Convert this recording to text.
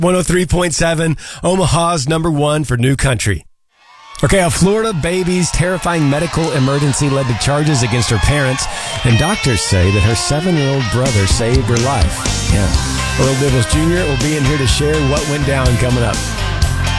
103.7, Omaha's number one for new country. Okay, a Florida baby's terrifying medical emergency led to charges against her parents, and doctors say that her 7-year-old brother saved her life. Yeah. Earl Dibbles Jr. will be in here to share what went down coming up.